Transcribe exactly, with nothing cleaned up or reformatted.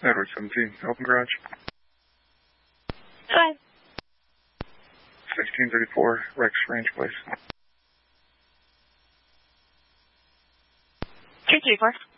Edward seventeen, open garage. Go ahead. sixteen thirty-four, Rex Range Place. two three four.